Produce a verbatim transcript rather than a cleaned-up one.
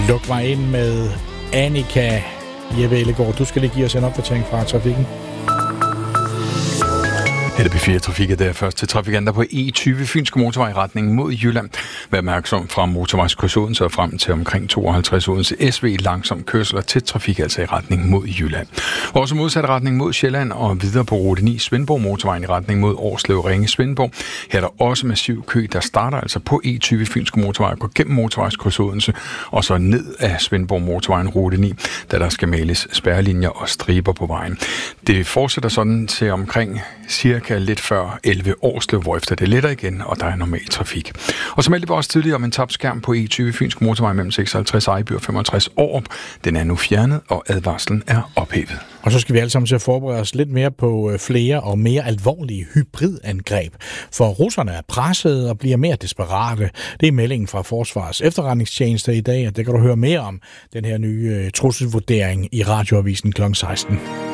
Luk mig ind med Annika. Jeppe Ellegaard, du skal lige give os en opdatering fra trafikken. L B fire Trafik er der først til trafikanter på E tyve Fynske Motorvej i retning mod Jylland. Vær opmærksom fra motorvejskryds Odense og frem til omkring tooghalvtreds Odense S V langsom kørsel og tæt trafik altså i retning mod Jylland. Også modsat retning mod Sjælland og videre på rute ni Svendborg Motorvejen i retning mod Årslev Ringe Svendborg. Her er der også massiv kø, der starter altså på E tyve Fynske Motorvej og går gennem motorvejskryds Odense og så ned af Svendborg Motorvejen rute ni, da der skal males spærrelinjer og striber på vejen. Det fortsætter sådan til omkring cirka lidt før elleve Årslev, hvorefter det letter igen, og der er normal trafik. Og så meldte vi også tidligere om en tabt skærm på E tyve Fynsk Motorvej mellem seksoghalvtreds Ejby og femogtres Aarup. Den er nu fjernet, og advarslen er ophævet. Og så skal vi alle sammen til at forberede os lidt mere på flere og mere alvorlige hybridangreb. For russerne er pressede og bliver mere desperate. Det er meldingen fra Forsvarets efterretningstjeneste i dag, og det kan du høre mere om, den her nye trusselsvurdering i Radioavisen klokken seksten.